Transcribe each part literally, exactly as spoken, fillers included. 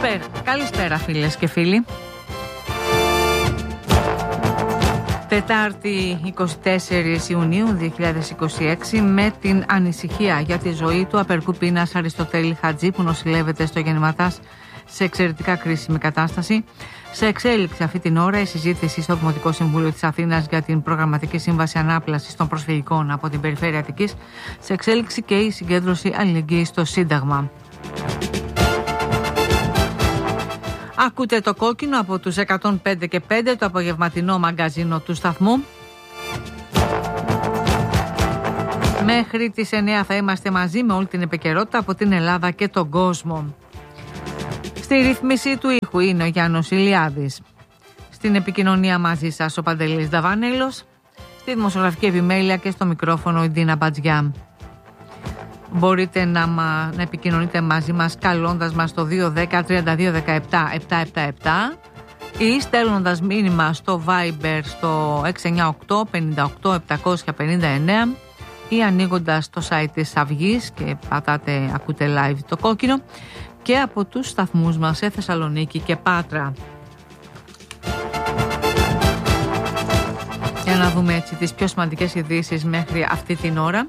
Καλησπέρα, καλησπέρα φίλες και φίλοι. Τετάρτη εικοστή τέταρτη Ιουνίου δύο χιλιάδες είκοσι έξι, με την ανησυχία για τη ζωή του απεργού πείνας Αριστοτέλη Χατζή, που νοσηλεύεται στο Γεννηματάς σε εξαιρετικά κρίσιμη κατάσταση. Σε εξέλιξη αυτή την ώρα η συζήτηση στο Δημοτικό Συμβούλιο της Αθήνας για την προγραμματική σύμβαση ανάπλασης των προσφυγικών από την περιφέρεια Αττικής. Σε εξέλιξη και η συγκέντρωση αλληλεγγύης στο Σύνταγμα. Ακούτε το κόκκινο από τους εκατόν πέντε και πέντε, το απογευματινό μαγκαζίνο του σταθμού. Μέχρι τις εννιά θα είμαστε μαζί με όλη την επικαιρότητα από την Ελλάδα και τον κόσμο. Στη ρύθμιση του ήχου είναι ο Γιάννος Ηλιάδης. Στην επικοινωνία μαζί σας ο Παντελής Δαβάνελος. Στη δημοσιογραφική επιμέλεια και στο μικρόφωνο η Ντίνα Μπατζιά. Μπορείτε να, μα, να επικοινωνείτε μαζί μας καλώντας μας στο δύο ένα μηδέν τριάντα δύο δεκαεπτά επτακόσια εβδομήντα επτά ή στέλνοντας μήνυμα στο Viber στο έξι εννιά οκτώ πενήντα οκτώ επτακόσια πενήντα εννέα ή ανοίγοντας το site της Αυγής και πατάτε ακούτε live το κόκκινο, και από τους σταθμούς μας σε Θεσσαλονίκη και Πάτρα. Για να δούμε έτσι τις πιο σημαντικές ειδήσεις μέχρι αυτή την ώρα.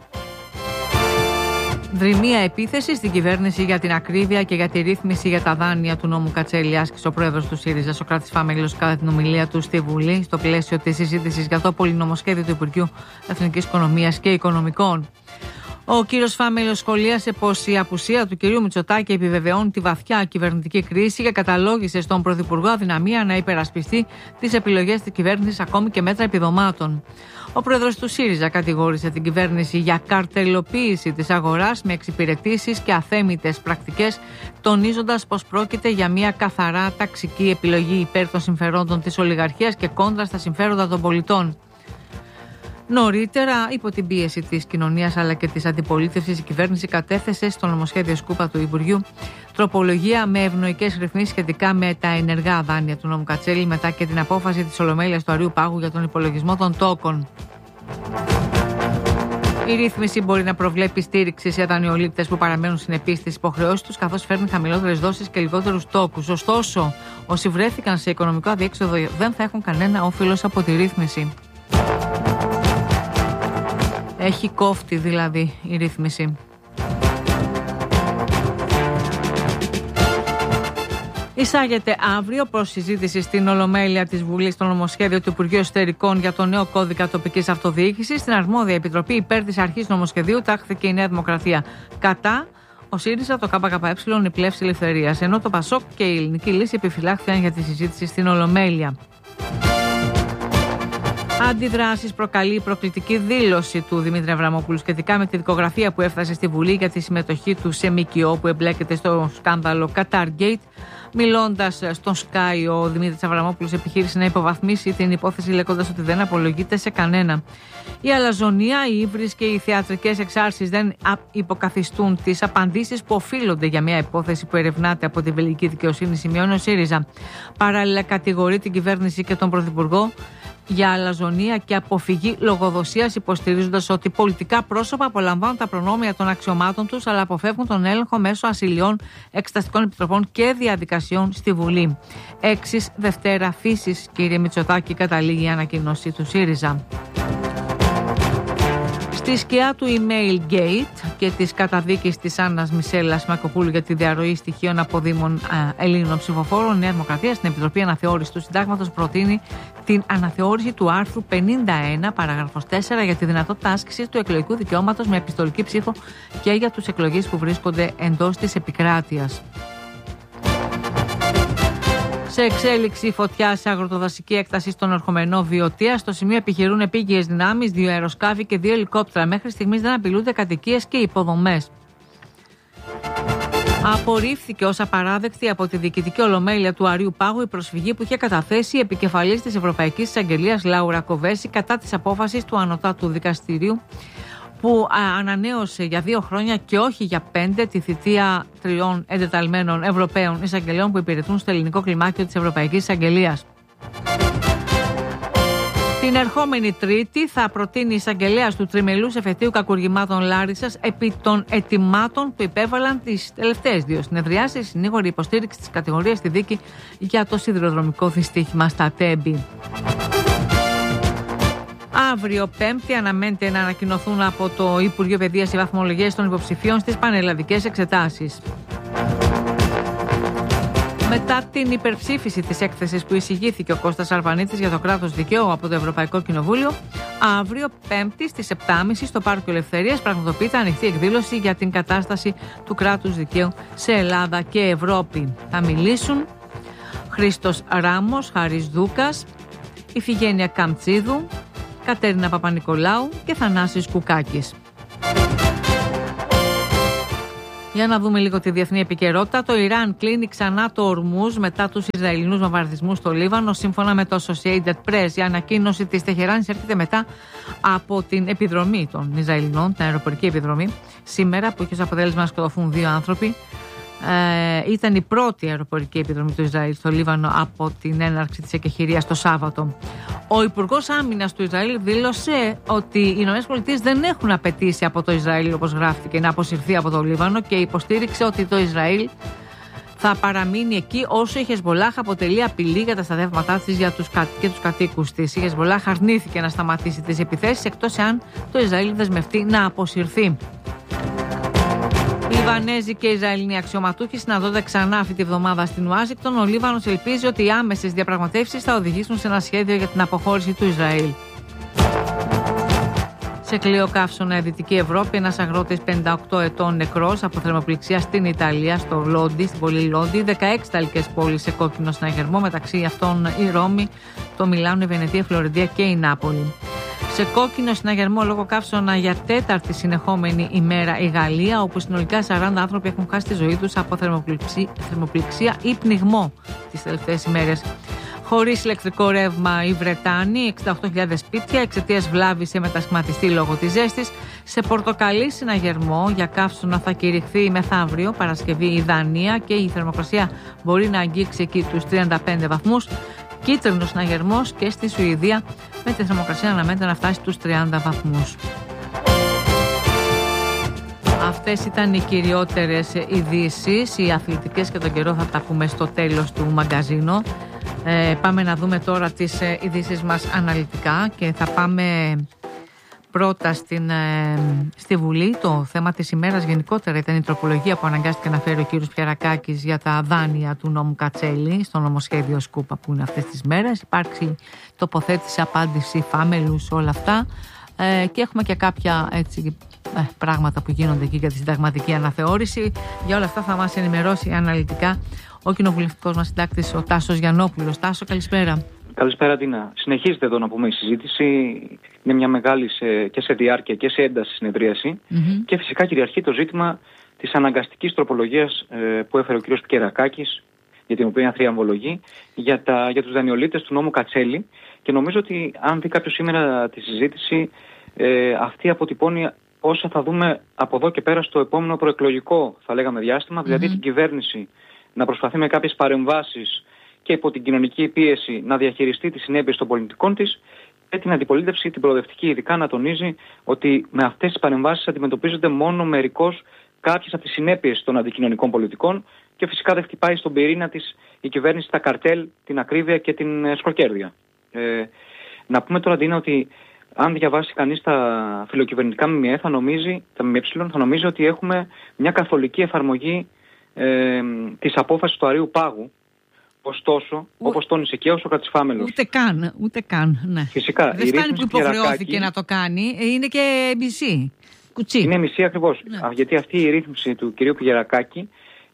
Δρυμία επίθεση στην κυβέρνηση για την ακρίβεια και για τη ρύθμιση για τα δάνεια του νόμου Κατσέλη, άσκησε ο πρόεδρος του ΣΥΡΙΖΑ, Σωκράτης Φαμέλος, κατά την ομιλία του στη Βουλή, στο πλαίσιο της συζήτησης για το πολυνομοσχέδιο του Υπουργείου Εθνικής Οικονομίας και Οικονομικών. Ο κύριος Φάμελος σχολίασε πως η απουσία του κυρίου Μητσοτάκη επιβεβαιώνει τη βαθιά κυβερνητική κρίση και καταλόγισε στον Πρωθυπουργό αδυναμία να υπερασπιστεί τις επιλογές της κυβέρνησης, ακόμη και μέτρα επιδομάτων. Ο πρόεδρος του ΣΥΡΙΖΑ κατηγόρησε την κυβέρνηση για καρτελοποίηση της αγοράς με εξυπηρετήσεις και αθέμητες πρακτικές, τονίζοντας πως πρόκειται για μια καθαρά ταξική επιλογή υπέρ των συμφερόντων της ολιγαρχίας και κόντρα στα συμφέροντα των πολιτών. Νωρίτερα, υπό την πίεση της κοινωνίας αλλά και της αντιπολίτευσης, η κυβέρνηση κατέθεσε στο νομοσχέδιο Σκούπα του Υπουργείου τροπολογία με ευνοϊκές ρυθμίσεις σχετικά με τα ενεργά δάνεια του νόμου Κατσέλη, μετά και την απόφαση της Ολομέλειας του Αριού Πάγου για τον υπολογισμό των τόκων. Η ρύθμιση μπορεί να προβλέπει στήριξη σε δανειολήπτες που παραμένουν συνεπείς στις υποχρεώσεις τους, καθώς φέρνει χαμηλότερες δόσεις και λιγότερους τόκους. Ωστόσο, όσοι βρέθηκαν σε οικονομικό αδιέξοδο δεν θα έχουν κανένα όφελος από τη ρύθμιση. Έχει κόφτη δηλαδή η ρύθμιση. Εισάγεται αύριο προς συζήτηση στην Ολομέλεια της Βουλής το νομοσχέδιο του Υπουργείου Εσωτερικών για το νέο κώδικα τοπικής αυτοδιοίκησης. Στην αρμόδια επιτροπή υπέρ της αρχής νομοσχεδίου τάχθηκε η Νέα Δημοκρατία. Κατά ο ΣΥΡΙΖΑ, το ΚΚΕ, η Πλεύση Ελευθερίας, ενώ το ΠΑΣΟΚ και η Ελληνική Λύση επιφυλάχθηκαν για τη συζήτηση στην Ολομέλεια. Αντιδράσεις προκαλεί η προκλητική δήλωση του Δημήτρη Αβραμόπουλου σχετικά με τη δικογραφία που έφτασε στη Βουλή για τη συμμετοχή του σε ΜΚΟ που εμπλέκεται στο σκάνδαλο Qatargate. Μιλώντας στον Sky, ο Δημήτρης Αβραμόπουλος επιχείρησε να υποβαθμίσει την υπόθεση, λέγοντας ότι δεν απολογείται σε κανένα. Η αλαζονία, οι ύβρις και οι θεατρικές εξάρσεις δεν υποκαθιστούν τις απαντήσεις που οφείλονται για μια υπόθεση που ερευνάται από την βελγική δικαιοσύνη, σημειώνει ο ΣΥΡΙΖΑ. Παράλληλα, κατηγορεί την κυβέρνηση και τον Πρωθυπουργό για αλαζονία και αποφυγή λογοδοσίας, υποστηρίζοντας ότι πολιτικά πρόσωπα απολαμβάνουν τα προνόμια των αξιωμάτων τους, αλλά αποφεύγουν τον έλεγχο μέσω ασυλιών, εξεταστικών επιτροπών και διαδικασιών στη Βουλή. Έξις Δευτέρα φύσης, κύριε Μητσοτάκη, καταλήγει η ανακοίνωση του ΣΥΡΙΖΑ. Στη σκιά του email gate και της καταδίκης της Άννας Μισέλας Μακοπούλου για τη διαρροή στοιχείων από Δήμων Ελλήνων ψηφοφόρων, η Νέα Δημοκρατία στην Επιτροπή Αναθεώρησης του Συντάγματος προτείνει την αναθεώρηση του άρθρου πενήντα ένα παράγραφος τέσσερα για τη δυνατότητα άσκησης του εκλογικού δικαιώματος με επιστολική ψήφο και για τους εκλογείς που βρίσκονται εντός της επικράτειας. Σε εξέλιξη φωτιά σε αγροτοδασική έκταση στον Ορχομενό Βιωτία. Στο σημείο επιχειρούν επίγειες δυνάμεις, δύο αεροσκάφη και δύο ελικόπτερα. Μέχρι στιγμής δεν απειλούνται κατοικίες και υποδομές. Απορρίφθηκε ως απαράδεκτη από τη Διοικητική Ολομέλεια του Αριού Πάγου η προσφυγή που είχε καταθέσει η επικεφαλής της Ευρωπαϊκής Εισαγγελίας Λάουρα Κοβέση κατά της απόφασης του Ανωτάτου Δικαστηρίου, που ανανέωσε για δύο χρόνια και όχι για πέντε τη θητεία τριών εντεταλμένων Ευρωπαίων εισαγγελέων που υπηρετούν στο ελληνικό κλιμάκιο της Ευρωπαϊκής Εισαγγελίας. Την Την ερχόμενη Τρίτη θα προτείνει η εισαγγελέας του τριμελούς εφετείου κακουργημάτων Λάρισσας επί των ετοιμάτων που υπέβαλαν τις τελευταίες δύο συνεδριάσεις συνήγορη υποστήριξη της κατηγορίας στη δίκη για το σιδηροδρομικό δυστύχημα στα Τέμπη. Αύριο Πέμπτη αναμένεται να ανακοινωθούν από το Υπουργείο Παιδείας οι βαθμολογίες των υποψηφίων στις πανελλαδικές εξετάσεις. Μετά την υπερψήφιση της έκθεσης που εισηγήθηκε ο Κώστας Αρβανίτης για το κράτος δικαίου από το Ευρωπαϊκό Κοινοβούλιο, αύριο Πέμπτη στις επτά και μισή στο Πάρκο Ελευθερίας πραγματοποιείται ανοιχτή εκδήλωση για την κατάσταση του κράτους δικαίου σε Ελλάδα και Ευρώπη. Θα μιλήσουν Χρήστος Ράμος, Χαρίς Δούκας, Ιφηγένεια Καμτσίδου, Κατέρινα Παπανικολάου και Θανάσης Κουκάκης. Για να δούμε λίγο τη διεθνή επικαιρότητα. Το Ιράν κλείνει ξανά το Ορμούζ μετά τους Ισραηλινούς βομβαρδισμούς στο Λίβανο. Σύμφωνα με το Associated Press, η ανακοίνωση της Τεχεράνης έρχεται μετά από την επιδρομή των Ισραηλινών, την αεροπορική επιδρομή, σήμερα, που είχε ως αποτέλεσμα να σκοτωθούν δύο άνθρωποι. Ε, ήταν η πρώτη αεροπορική επιδρομή του Ισραήλ στο Λίβανο από την έναρξη της εκεχηρίας το Σάββατο. Ο Υπουργός Άμυνας του Ισραήλ δήλωσε ότι οι ΗΠΑ δεν έχουν απαιτήσει από το Ισραήλ, όπως γράφτηκε, να αποσυρθεί από το Λίβανο και υποστήριξε ότι το Ισραήλ θα παραμείνει εκεί όσο η Χεσμολάχ αποτελεί απειλή για τα στρατεύματά της για τους κα... και τους κατοίκους της. Η Χεσμολάχ αρνήθηκε να σταματήσει τις επιθέσεις εκτός εάν το Ισραήλ δεσμευτεί να αποσυρθεί. Οι Λιβανέζοι και οι Ισραηλινοί αξιωματούχοι συναντώνται ξανά αυτή τη βδομάδα στην Ουάσιγκτον. Ο Λίβανος ελπίζει ότι οι άμεσες διαπραγματεύσεις θα οδηγήσουν σε ένα σχέδιο για την αποχώρηση του Ισραήλ. Σε κλειό καύσωνα η Δυτική Ευρώπη, ένας αγρότης πενήντα οκτώ ετών νεκρός από θερμοπληξία στην Ιταλία, στο Λόντι, στην πόλη Λόντι. δεκαέξι ιταλικές πόλεις σε κόκκινο συναγερμό, μεταξύ αυτών η Ρώμη, το Μιλάνο, η Βενετία, η Φλωρεντία και η Νάπολη. Σε κόκκινο συναγερμό λόγω καύσωνα για τέταρτη συνεχόμενη ημέρα η Γαλλία, όπου συνολικά σαράντα άνθρωποι έχουν χάσει τη ζωή τους από θερμοπληξία ή πνιγμό τις τελευταίες ημέρες. Χωρίς ηλεκτρικό ρεύμα η Βρετάνη, εξήντα οκτώ χιλιάδες σπίτια εξαιτίας βλάβης σε μετασχηματιστή λόγω της ζέστης. Σε πορτοκαλί συναγερμό για καύσωνα θα κηρυχθεί μεθαύριο Παρασκευή η Δανία και η θερμοκρασία μπορεί να αγγίξει εκεί τους τριάντα πέντε βαθμούς. Κίτρινος συναγερμός και στη Σουηδία με τη θερμοκρασία να αναμένεται να φτάσει στους τριάντα βαθμούς. Αυτές ήταν οι κυριότερες ειδήσεις, οι αθλητικές, και τον καιρό θα τα πούμε στο τέλος του μαγκαζίνο. Ε, πάμε να δούμε τώρα τις ειδήσεις μας αναλυτικά και θα πάμε πρώτα στην, ε, στη Βουλή. Το θέμα της ημέρας γενικότερα ήταν η τροπολογία που αναγκάστηκε να φέρει ο κύριος Πιερακάκης για τα δάνεια του νόμου Κατσέλη στο νομοσχέδιο Σκούπα που είναι αυτές τις μέρες. Υπάρξει τοποθέτηση, απάντηση, φάμελους, όλα αυτά. Ε, και έχουμε και κάποια έτσι, ε, πράγματα που γίνονται εκεί για τη συνταγματική αναθεώρηση. Για όλα αυτά θα μας ενημερώσει αναλυτικά ο κοινοβουλευτικός μας συντάκτης, ο Τάσος Γιαννόπουλος. Τάσο, καλησπέρα. Καλησπέρα, Τίνα. Συνεχίζεται εδώ να πούμε η συζήτηση. Είναι μια μεγάλη σε, και σε διάρκεια και σε ένταση συνεδρίαση. Mm-hmm. Και φυσικά κυριαρχεί το ζήτημα της αναγκαστικής τροπολογίας ε, που έφερε ο κ. Πιερακάκης, για την οποία θριαμβολογεί, για, τα, για τους δανειολήπτες του νόμου Κατσέλη. Και νομίζω ότι αν δει κάποιος σήμερα τη συζήτηση, ε, αυτή αποτυπώνει όσα θα δούμε από εδώ και πέρα στο επόμενο προεκλογικό, θα λέγαμε, διάστημα. Mm-hmm. Δηλαδή την κυβέρνηση να προσπαθεί με κάποιες παρεμβάσεις και υπό την κοινωνική πίεση να διαχειριστεί τις συνέπειες των πολιτικών της, και την αντιπολίτευση, την προοδευτική ειδικά, να τονίζει ότι με αυτές τις παρεμβάσεις αντιμετωπίζονται μόνο μερικώς κάποιες από τις συνέπειες των αντικοινωνικών πολιτικών και φυσικά δεν χτυπάει στον πυρήνα της η κυβέρνηση τα καρτέλ, την ακρίβεια και την σκορκέρδεια. Ε, να πούμε τώρα, Ντίνα, ότι αν διαβάσει κανείς τα φιλοκυβερνητικά ΜΜΕ, θα νομίζει, τα ΜΜΕ, θα νομίζει ότι έχουμε μια καθολική εφαρμογή ε, της απόφασης του Αρείου Πάγου. Ωστόσο, Ο... όπως τόνισε και όσο Κατσιφάμελος. Ούτε καν, ούτε καν. Ναι. Φυσικά. Δεν φτάνει που υποχρεώθηκε να το κάνει, είναι και μισή. Κουτσί. Είναι μισή ακριβώς. Ναι. Γιατί αυτή η ρύθμιση του κυρίου Πιερακάκη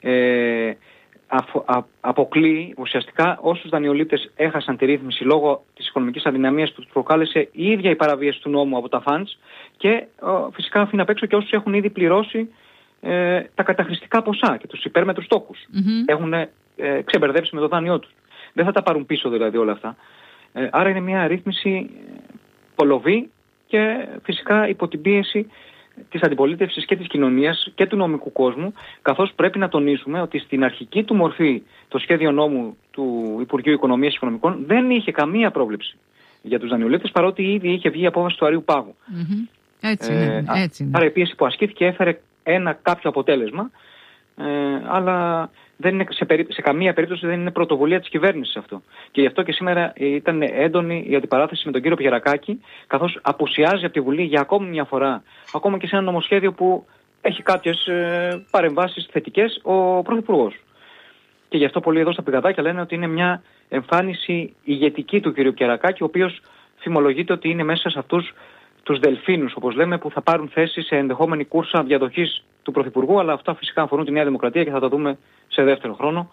ε, αφο, α, αποκλείει ουσιαστικά όσους δανειολήπτες έχασαν τη ρύθμιση λόγω της οικονομικής αδυναμίας που τους προκάλεσε η ίδια η παραβίαση του νόμου από τα φαντς και ε, φυσικά αφήνει απ' έξω και όσους έχουν ήδη πληρώσει ε, τα καταχρηστικά ποσά και τους υπέρμετρους στόχους. Mm-hmm. Έχουν ε, ξεμπερδέψει με το δάνειό τους. Δεν θα τα πάρουν πίσω δηλαδή όλα αυτά. Ε, άρα είναι μια ρύθμιση πολλοβή και φυσικά υπό την πίεση της αντιπολίτευσης και της κοινωνίας και του νομικού κόσμου, καθώς πρέπει να τονίσουμε ότι στην αρχική του μορφή το σχέδιο νόμου του Υπουργείου Οικονομίας και Οικονομικών δεν είχε καμία πρόβλεψη για τους δανειολήπτες, παρότι ήδη είχε βγει η απόφαση του Αρείου Πάγου. Mm-hmm. Έτσι είναι. Ε, έτσι είναι. Άρα η πίεση που ασκήθηκε έφερε ένα κάποιο αποτέλεσμα, ε, αλλά δεν είναι, σε, περί, σε καμία περίπτωση δεν είναι πρωτοβουλία της κυβέρνησης αυτό. Και γι' αυτό και σήμερα ήταν έντονη η αντιπαράθεση με τον κύριο Πιερακάκη, καθώς απουσιάζει από τη Βουλή για ακόμη μια φορά, ακόμα και σε ένα νομοσχέδιο που έχει κάποιες ε, παρεμβάσεις θετικές, ο Πρωθυπουργός. Και γι' αυτό πολλοί εδώ στα πηγαδάκια λένε ότι είναι μια εμφάνιση ηγετική του κ. Πιερακάκη, ο οποίος φημολογείται ότι είναι μέσα σε αυτούς τους δελφίνους, όπως λέμε, που θα πάρουν θέση σε ενδεχόμενη κούρσα διαδοχής του Πρωθυπουργού, αλλά αυτά φυσικά αφορούν τη Νέα Δημοκρατία και θα τα δούμε σε δεύτερο χρόνο.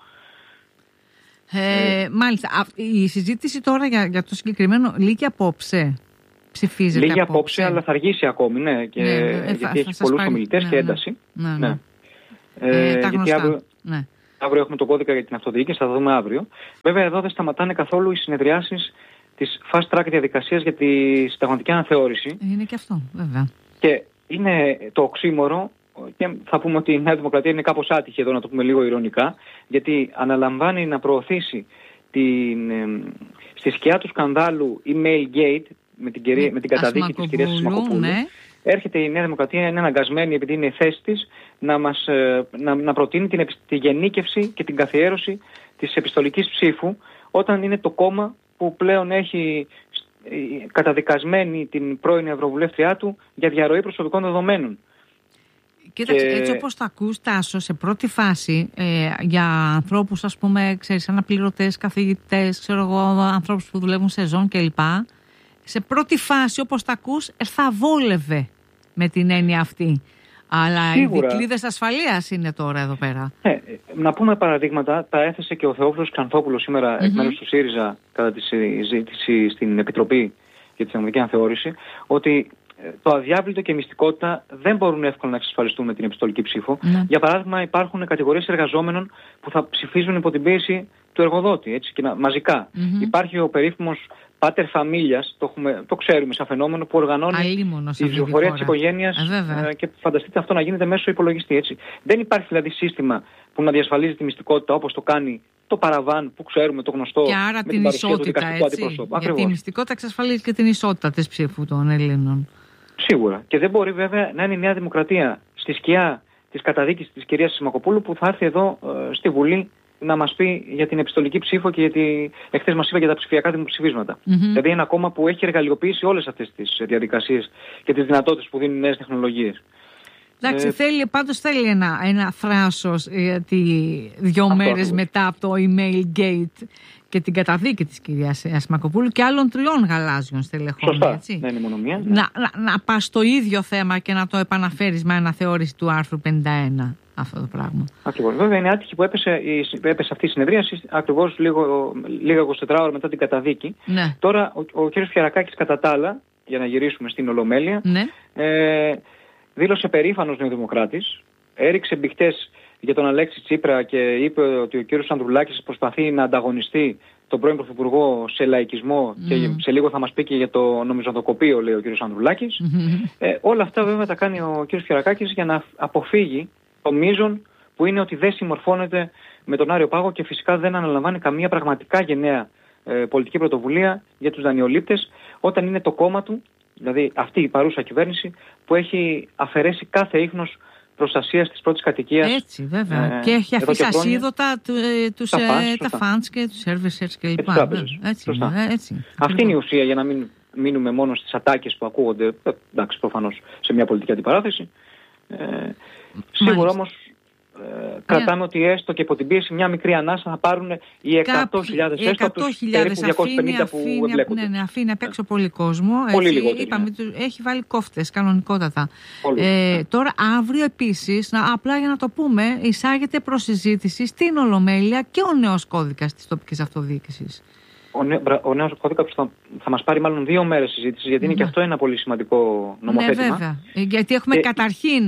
Ε, ε, μάλιστα. Η συζήτηση τώρα για, για το συγκεκριμένο λύγει απόψε. Ψηφίζεται Λίγη απόψε. απόψε, αλλά θα αργήσει ακόμη, ναι, και, ναι, ε, γιατί θα, έχει θα πολλούς ομιλητές ναι, και ένταση. Ναι, ναι. ναι. Ε, ε, τα γιατί αύριο, ναι. αύριο έχουμε τον κώδικα για την αυτοδιοίκηση, θα το δούμε αύριο. Βέβαια εδώ δεν σταματάνε καθόλου οι συνεδριάσεις της fast track διαδικασίας για τη συνταγματική αναθεώρηση. Είναι και αυτό, βέβαια. Και είναι το οξύμορο, και θα πούμε ότι η Νέα Δημοκρατία είναι κάπως άτυχη εδώ, να το πούμε λίγο ειρωνικά, γιατί αναλαμβάνει να προωθήσει την, ε, στη σκιά του σκανδάλου email gate με την, κυρία, με την καταδίκη της κυρίας Ασημακοπούλου. Ναι. Έρχεται η Νέα Δημοκρατία, είναι αναγκασμένη, επειδή είναι η θέση της, να, μας, να, να προτείνει την, τη γενίκευση και την καθιέρωση της επιστολικής ψήφου, όταν είναι το κόμμα που πλέον έχει καταδικασμένη την πρώην Ευρωβουλεύτριά του για διαρροή προσωπικών δεδομένων. Κοίταξε, και... έτσι όπως το ακούς, Τάσο, σε πρώτη φάση ε, για ανθρώπους, ας πούμε, ξέρεις, αναπληρωτές, καθηγητές, ξέρω εγώ, ανθρώπους που δουλεύουν σε ζών κλπ. Σε πρώτη φάση, όπως το ακούς, θα βόλευε με την έννοια αυτή. Αλλά σίγουρα οι δικλείδες ασφαλείας είναι τώρα εδώ πέρα. Ε, να πούμε παραδείγματα, τα έθεσε και ο Θεόφιλος Ξανθόπουλος σήμερα mm-hmm. εκ μέρους του ΣΥΡΙΖΑ κατά τη συζήτηση στην Επιτροπή για τη Συνταγματική Αναθεώρηση, ότι το αδιάβλητο και η μυστικότητα δεν μπορούν εύκολα να εξασφαλιστούν με την επιστολική ψήφο. Mm. Για παράδειγμα, υπάρχουν κατηγορίες εργαζόμενων που θα ψηφίζουν υπό την πίεση του εργοδότη, έτσι, και να, μαζικά. Mm-hmm. Υπάρχει ο περίφημος πάτερ φαμίλιας, το, το ξέρουμε σαν φαινόμενο, που οργανώνει τη ψηφοφορία της οικογένειας ε, και φανταστείτε αυτό να γίνεται μέσω υπολογιστή. Έτσι. Δεν υπάρχει δηλαδή σύστημα που να διασφαλίζει τη μυστικότητα όπως το κάνει το παραβάν που ξέρουμε, το γνωστό. Και άρα με την, την ισότητα, έτσι. Γιατί η μυστικότητα εξασφαλίζει και την ισότητα της ψήφου των Ελλήνων. Σίγουρα. Και δεν μπορεί βέβαια να είναι η Νέα Δημοκρατία στη σκιά της καταδίκης της κυρίας Ασημακοπούλου που θα έρθει εδώ ε, στη Βουλή να μας πει για την επιστολική ψήφο και γιατί εχθές μας είπα για τα ψηφιακά δημοψηφίσματα. Mm-hmm. Δηλαδή ένα κόμμα που έχει εργαλειοποιήσει όλες αυτές τις διαδικασίες και τις δυνατότητες που δίνουν νέες τεχνολογίες. Εντάξει, ε, θέλει, πάντως θέλει ένα, ένα θράσος γιατί δύο αυτό μέρες αυτό. μετά από το email gate και την καταδίκη της κυρίας Ασημακοπούλου και άλλων τριών γαλάζιων στελεχών. Σωστά, έτσι. δεν είναι μόνο μία. Ναι. Να, να, να πας στο ίδιο θέμα και να το επαναφέρεις με αναθεώρηση του άρθρου πενήντα ένα αυτό το πράγμα. Ακριβώς. Βέβαια είναι άτυχη που έπεσε, έπεσε αυτή η συνεδρίαση ακριβώς λίγο, λίγα είκοσι τέσσερις ώρα μετά την καταδίκη. Ναι. Τώρα ο, ο κ. Πιερακάκης κατά τα άλλα, για να γυρίσουμε στην Ολομέλεια, ναι. ε, δήλωσε περήφανος νεοδημοκράτης, έριξε μπιχτές για τον Αλέξη Τσίπρα και είπε ότι ο κύριος Ανδρουλάκης προσπαθεί να ανταγωνιστεί τον πρώην Πρωθυπουργό σε λαϊκισμό mm. και σε λίγο θα μας πει και για το νομισματοκοπείο, λέει ο κύριος Ανδρουλάκης. Mm-hmm. Ε, όλα αυτά βέβαια τα κάνει ο κύριος Πιερακάκης για να αποφύγει το μείζον που είναι ότι δεν συμμορφώνεται με τον Άριο Πάγο και φυσικά δεν αναλαμβάνει καμία πραγματικά γενναία ε, πολιτική πρωτοβουλία για τους δανειολήπτες όταν είναι το κόμμα του, δηλαδή αυτή η παρούσα κυβέρνηση που έχει αφαιρέσει κάθε ίχνος προστασίας της πρώτης κατοικίας. Έτσι βέβαια. Ε, και έχει αφήσει ασίδωτα του, ε, τους, τα, ε, τα funds και τους servicers και λοιπά. Έτσι, ε, έτσι. Αυτή είναι η ουσία για να μην μείνουμε μόνο στις ατάκες που ακούγονται, εντάξει προφανώς σε μια πολιτική αντιπαράθεση. Ε, σίγουρα όμως ε, κρατάμε yeah. ότι έστω και υπό την πίεση μια μικρή ανάσα θα πάρουν οι εκατό χιλιάδες έστω από τους περίπου διακόσιους πενήντα που εμπλέκονται. Ναι, ναι, αφήνει απ' έξω πολύ κόσμο. Πολύ έτσι, λιγότερο. Είπαμε, ναι. Έχει βάλει κόφτες κανονικότατα. Ε, τώρα αύριο επίσης, να, απλά για να το πούμε, εισάγεται προς συζήτηση στην Ολομέλεια και ο νέος κώδικας της τοπικής αυτοδιοίκησης. Ο, νέο, ο νέος κώδικας θα, θα μας πάρει μάλλον δύο μέρες συζήτηση, γιατί είναι ναι. και αυτό ένα πολύ σημαντικό νομοθέτημα. Ναι, βέβαια. Γιατί έχουμε και... καταρχήν,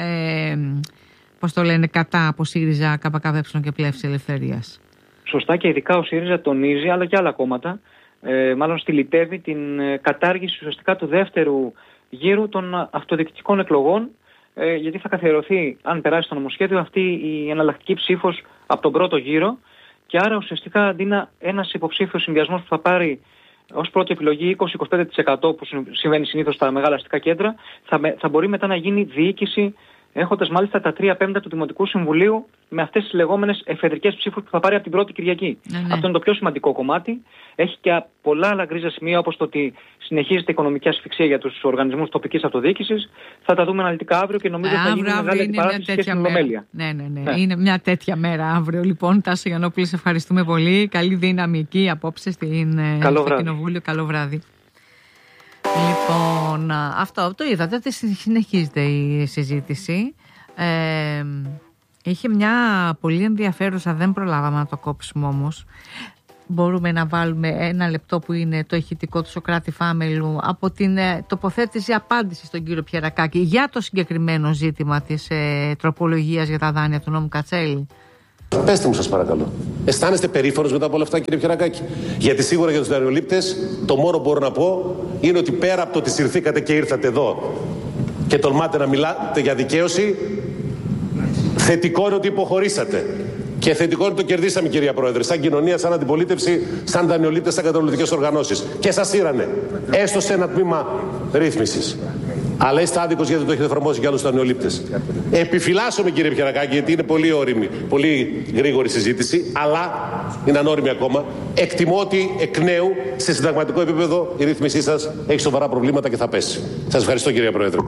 ε, πώς το λένε, κατά από ΣΥΡΙΖΑ, ΚΚΕ και Πλεύση Ελευθερίας. Σωστά, και ειδικά ο ΣΥΡΙΖΑ τονίζει, αλλά και άλλα κόμματα, ε, μάλλον στυλιτεύει την ε, κατάργηση ουσιαστικά του δεύτερου γύρου των αυτοδιοικητικών εκλογών, ε, γιατί θα καθιερωθεί, αν περάσει το νομοσχέδιο, αυτή η εναλλακτική ψήφος από τον πρώτο γύρο. Και άρα ουσιαστικά αντί να ένας υποψήφιος συνδυασμός που θα πάρει ως πρώτη επιλογή είκοσι με είκοσι πέντε τοις εκατό που συμβαίνει συνήθως στα μεγάλα αστικά κέντρα, θα, θα μπορεί μετά να γίνει διοίκηση, έχοντας μάλιστα τα τρία πέμπτα του Δημοτικού Συμβουλίου με αυτές τις λεγόμενες εφεδρικές ψήφους που θα πάρει από την πρώτη Κυριακή. Ναι, ναι. Αυτό είναι το πιο σημαντικό κομμάτι. Έχει και πολλά άλλα γκρίζα σημεία, όπως το ότι συνεχίζεται η οικονομική ασφυξία για τους οργανισμούς τοπικής αυτοδιοίκησης. Θα τα δούμε αναλυτικά αύριο και νομίζω ε, θα γίνει μεγάλη αντιπαράθεση και στην Ολομέλεια. Ναι, ναι, ναι, ναι. Είναι μια τέτοια μέρα αύριο. Λοιπόν, Τάσο Γιαννόπουλε, σε ευχαριστούμε πολύ. Καλή δύναμη εκεί απόψε στην, στο Κοινοβούλιο. Καλό βράδυ. Λοιπόν, αυτό το είδατε ότι συνεχίζεται η συζήτηση. Ε, είχε μια πολύ ενδιαφέρουσα, δεν προλάβαμε να το κόψουμε όμως. Μπορούμε να βάλουμε ένα λεπτό που είναι το ηχητικό του Σωκράτη Φάμελου από την ε, τοποθέτηση απάντηση στον κύριο Πιερακάκη για το συγκεκριμένο ζήτημα της ε, τροπολογίας για τα δάνεια του νόμου Κατσέλη. Πέστε μου, σας παρακαλώ. Αισθάνεστε περήφανος μετά από όλα αυτά, κύριε Πιερακάκη? Γιατί σίγουρα για τους δανειολήπτες το μόνο που μπορώ να πω είναι ότι πέρα από το ότι συρθήκατε και ήρθατε εδώ και τολμάτε να μιλάτε για δικαίωση, θετικό είναι ότι υποχωρήσατε. Και θετικό είναι ότι το κερδίσαμε, κυρία Πρόεδρε, σαν κοινωνία, σαν αντιπολίτευση, σαν δανειολήπτες, σαν καταναλωτικές οργανώσεις. Και σας σύρανε, έστω σε ένα τμήμα ρύθμισης. Αλλά είστε άδικος γιατί το έχετε εφαρμόσει για άλλους δανειολήπτες. Επιφυλάσσομαι, κύριε Πιερακάκη, γιατί είναι πολύ όριμη, πολύ γρήγορη συζήτηση, αλλά είναι ανώριμη ακόμα. Εκτιμώ ότι εκ νέου, σε συνταγματικό επίπεδο, η ρύθμισή σας έχει σοβαρά προβλήματα και θα πέσει. Σας ευχαριστώ, κύριε Πρόεδρε.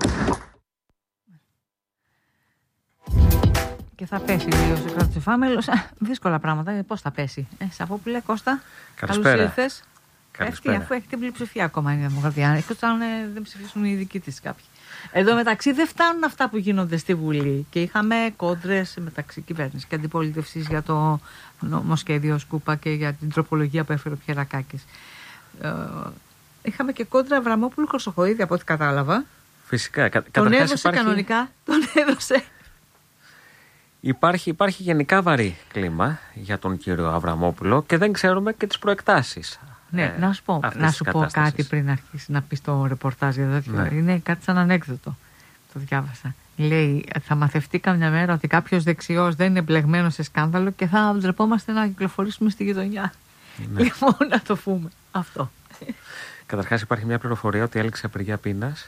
Και θα πέσει λίγο ο Σωκράτης Φάμελος. Δύσκολα πράγματα. Πώς θα πέσει? Ε, Σαββόπουλε, Κώστα. Καλησπέρα. Καλώς ήρθες. Πέφτει αφού έχει την πλειοψηφία ακόμα η Δημοκρατία. Εκτός αν δεν ψηφίσουν οι δικοί της κάποιοι. Εδώ μεταξύ δεν φτάνουν αυτά που γίνονται στη Βουλή. Και είχαμε κόντρες μεταξύ κυβέρνησης και αντιπολίτευσης για το νομοσχέδιο Σκούπα και για την τροπολογία που έφερε ο Πιερακάκης. Ε, είχαμε και κόντρα Αβραμόπουλου Χρυσοχοΐδη, από ό,τι κατάλαβα. Φυσικά. Κα, τον έδωσε υπάρχει... κανονικά. Τον έδωσε. Υπάρχει, υπάρχει γενικά βαρύ κλίμα για τον κύριο Αβραμόπουλο και δεν ξέρουμε και τις προεκτάσεις. Ναι, ε, να σου πω, να σου πω κάτι πριν αρχίσει να πεις το ρεπορτάζ για τέτοιο. Ναι. Είναι κάτι σαν ανέκδοτο. Το διάβασα. Λέει, θα μαθευτεί καμιά μέρα ότι κάποιος δεξιός δεν είναι μπλεγμένος σε σκάνδαλο και θα ντρεπόμαστε να κυκλοφορήσουμε στη γειτονιά. Ναι. Λοιπόν, να το πούμε. Αυτό. Καταρχάς υπάρχει μια πληροφορία ότι έληξε απεργία πείνας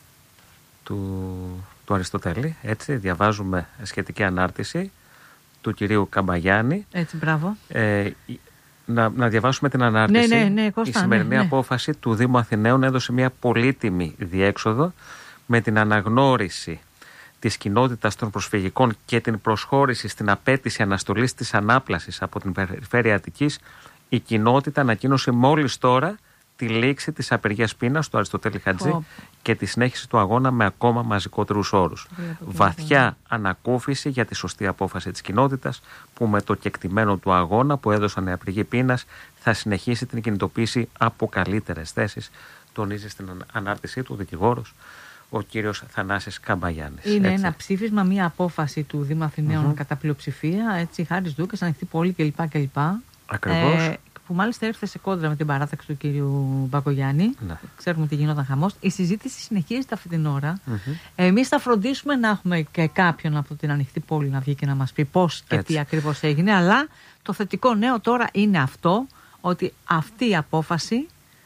του, του Αριστοτέλη. Έτσι, διαβάζουμε σχετική ανάρτηση του κυρίου Καμπαγιάννη. Έτσι, μπράβο. Ε, να, να διαβάσουμε την ανάρτηση. Ναι, ναι, ναι, Κώστα, η σημερινή ναι, ναι. απόφαση του Δήμου Αθηναίων έδωσε μια πολύτιμη διέξοδο με την αναγνώριση της κοινότητας των προσφυγικών και την προσχώρηση στην απέτηση αναστολής της ανάπλασης από την Περιφέρεια Αττικής. Η κοινότητα ανακοίνωσε μόλις τώρα τη λήξη της απεργίας πείνας του Αριστοτέλη Χατζή oh. και τη συνέχιση του αγώνα με ακόμα μαζικότερους όρους. Oh. Βαθιά oh. ανακούφιση για τη σωστή απόφαση της κοινότητας που με το κεκτημένο του αγώνα που έδωσαν οι απεργοί πείνας θα συνεχίσει την κινητοποίηση από καλύτερες θέσεις, τονίζει στην ανάρτησή του ο δικηγόρος ο κύριος Θανάσης Καμπαγιάννης. Είναι έτσι. Ένα ψήφισμα, μια απόφαση του Δήμου Αθηναίων mm-hmm. κατά πλειοψηφία, έτσι, Χάρης Δούκας, ανοιχτή πόλη κλπ. κλπ. Ακριβώς. Ε, που μάλιστα ήρθε σε κόντρα με την παράταξη του κυρίου Μπακογιάννη. Ναι. Ξέρουμε ότι γινόταν χαμός. Η συζήτηση συνεχίζεται αυτή την ώρα. Mm-hmm. Εμείς θα φροντίσουμε να έχουμε και κάποιον από την ανοιχτή πόλη να βγει και να μας πει πώς και έτσι. Τι ακριβώς έγινε. Αλλά το θετικό νέο τώρα είναι αυτό, ότι αυτή η απόφαση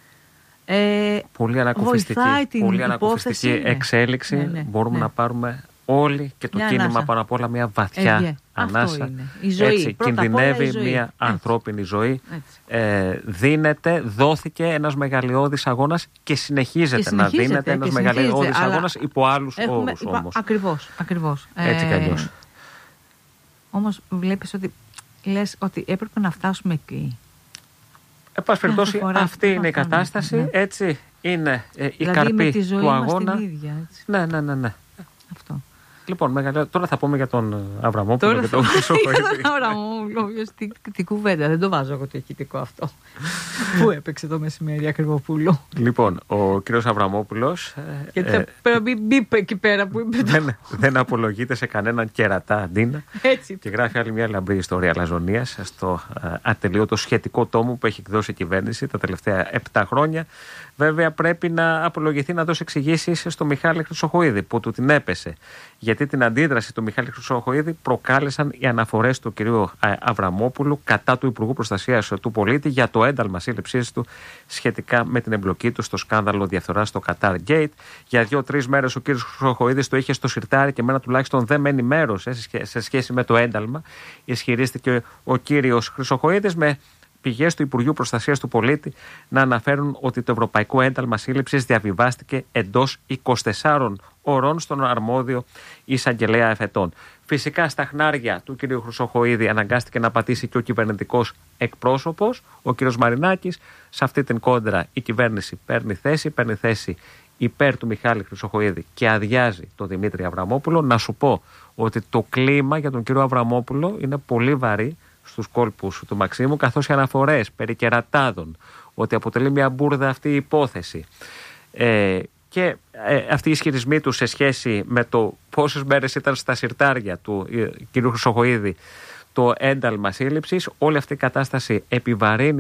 ε, πολύ ανακουφιστική, πολύ ανακουφιστική εξέλιξη. Ναι, ναι, μπορούμε ναι. να πάρουμε όλοι και το μια κίνημα ανάσα. Πάνω απ' όλα μια βαθιά ε, ανάσα. Αυτό είναι. Η ζωή. Έτσι, κινδυνεύει η ζωή. Μια έτσι. Ανθρώπινη ζωή. Ε, δίνεται, δόθηκε ένας μεγαλειώδης αγώνας και συνεχίζεται, και συνεχίζεται να δίνεται ένας μεγαλειώδης αγώνας υπό άλλους όρους υπά... όμως. Ακριβώς, ακριβώς. Έτσι κι αλλιώς. Ε, όμως βλέπεις ότι λες ότι έπρεπε να φτάσουμε εκεί. Εν πάση περιπτώσει, αυτή είναι η κατάσταση. Ναι. Έτσι είναι ε, η δηλαδή καρπή με τη ζωή του αγώνα. Την ίδια, έτσι. Ναι, ναι, ναι, ναι. Αυτό. Λοιπόν, μεγαλύτερο. Τώρα θα πούμε για τον Αβραμόπουλο τώρα και τον Χρυσοχοΐδη. Για τον Αβραμόπουλο, τι, τι κουβέντα. Δεν το βάζω εγώ το ηχητικό αυτό. Πού έπαιξε το μεσημέρι Ακριβοπούλου. Λοιπόν, ο κύριος Αβραμόπουλος. Γιατί θα ε, μπει εκεί πέρα που είπε. Δεν, δεν απολογείται σε κανέναν κερατά αντίνα. Έτσι. Και γράφει άλλη μια λαμπρή ιστορία αλαζονίας στο ε, ατελείωτο σχετικό τόμο που έχει εκδώσει η κυβέρνηση τα τελευταία επτά χρόνια. Βέβαια, πρέπει να απολογηθεί, να δώσει εξηγήσεις στο Μιχάλη Χρυσοχοΐδη που του την έπεσε Γιατί την αντίδραση του Μιχάλη Χρυσοχοΐδη προκάλεσαν οι αναφορές του κ. Αβραμόπουλου κατά του Υπουργού Προστασίας του Πολίτη για το ένταλμα σύλληψής του σχετικά με την εμπλοκή του στο σκάνδαλο διαφθοράς στο Qatar Gate. Για δύο-τρεις μέρες ο κ. Χρυσοχοΐδης το είχε στο σιρτάρι και εμένα τουλάχιστον δεν με ενημέρωσε σε σχέση με το ένταλμα. Ισχυρίστηκε ο κύριος Χρυσοχοΐδης με πηγές του Υπουργείου Προστασίας του Πολίτη να αναφέρουν ότι το Ευρωπαϊκό Ένταλμα Σύλληψης διαβιβάστηκε εντός είκοσι τεσσάρων ωρών στον αρμόδιο εισαγγελέα εφετών. Φυσικά στα χνάρια του κ. Χρυσοχοΐδη αναγκάστηκε να πατήσει και ο κυβερνητικός εκπρόσωπος, ο κ. Μαρινάκης. Σε αυτή την κόντρα η κυβέρνηση παίρνει θέση, παίρνει θέση υπέρ του Μιχάλη Χρυσοχοΐδη και αδειάζει τον Δημήτρη Αβραμόπουλο. Να σου πω ότι το κλίμα για τον κ. Αβραμόπουλο είναι πολύ βαρύ στους κόλπους του Μαξίμου, καθώς οι αναφορές περί κερατάδων, ότι αποτελεί μια μπουρδα αυτή η υπόθεση ε, και ε, αυτοί οι ισχυρισμοί του σε σχέση με το πόσες μέρες ήταν στα σιρτάρια του ε, κ. Χρυσοχοΐδη το ένταλμα σύλληψης, όλη αυτή η κατάσταση επιβαρύνει